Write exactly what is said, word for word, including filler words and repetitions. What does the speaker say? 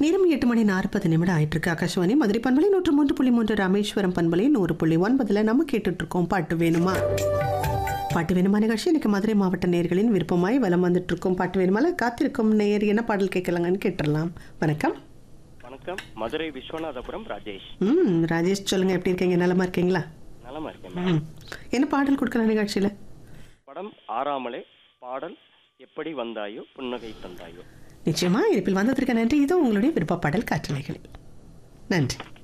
நேரம் எட்டு மணி நாற்பது நிமிடம் ஆயிட்டு இருக்கு. ஆகாஷவாணி மதுரை பண்பலை நூற்று மூன்று புள்ளி மூன்று, ராமேஸ்வரம் பண்பலை நூறு புள்ளி ஒன்பதுல நம்ம கேட்டுட்டு இருக்கோம் பாட்டு வேணுமா. பாட்டு வேணுமா நிகழ்ச்சி இன்னைக்கு மதுரை மாவட்ட நேயர்களின் விருப்பமாய் வலம் வந்துட்டு இருக்கோம். பாட்டு வேணுமால காத்திருக்கும் நேயர் என்ன பாடல் கேட்கலாங்கன்னு கேட்டுடலாம். வணக்கம். வணக்கம், மதுரை விஸ்வநாதபுரம் ராஜேஷ். ம் ராஜேஷ் சொல்லுங்க, எப்படி இருக்கீங்க? நலமா இருக்கீங்களா? நலமா இருக்கேன். என்ன பாடல் கொடுக்கலாம் நிகழ்ச்சியில? படம் ஆறாமலே, பாடல் எப்படி வந்தாயோ புன்னகை தந்தாயோ. நிச்சயமா இருப்பில் வந்ததற்கு நன்றி. இதோ உங்களுடைய விருப்ப பாடல் காற்றலைகளில். நன்றி.